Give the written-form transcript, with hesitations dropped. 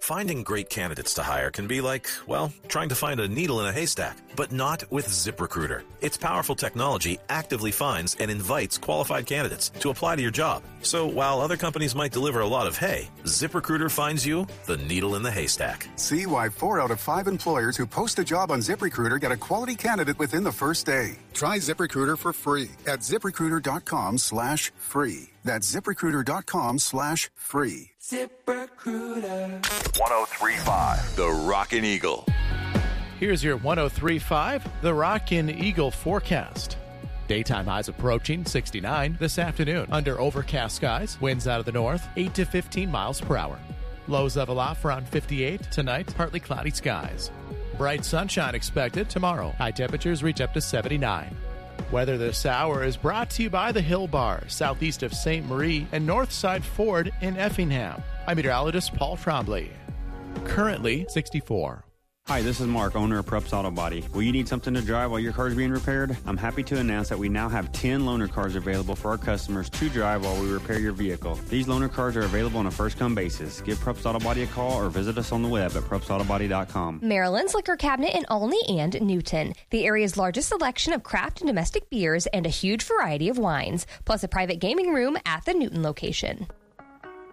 Finding great candidates to hire can be like, well, trying to find a needle in a haystack, but not with ZipRecruiter. Its powerful technology actively finds and invites qualified candidates to apply to your job. So while other companies might deliver a lot of hay, ZipRecruiter finds you the needle in the haystack. See why 4 out of 5 employers who post a job on ZipRecruiter get a quality candidate within the first day. Try ZipRecruiter for free at ZipRecruiter.com/free. That's ZipRecruiter.com/free. ZipRecruiter. 103.5 The Rockin' Eagle. Here's your 103.5 The Rockin' Eagle forecast. Daytime highs approaching 69 this afternoon. Under overcast skies, winds out of the north, 8 to 15 miles per hour. Lows level off around 58 tonight, partly cloudy skies. Bright sunshine expected tomorrow. High temperatures reach up to 79. Weather this hour is brought to you by the Hill Bar, southeast of St. Marie and Northside Ford in Effingham. I'm meteorologist Paul Trombley. Currently 64. Hi, this is Mark, owner of Prups Auto Body. Will you need something to drive while your car is being repaired? I'm happy to announce that we now have 10 loaner cars available for our customers to drive while we repair your vehicle. These loaner cars are available on a first-come basis. Give Prups Auto Body a call or visit us on the web at PrupsAutoBody.com. Maryland's Liquor Cabinet in Olney and Newton. The area's largest selection of craft and domestic beers and a huge variety of wines, plus a private gaming room at the Newton location.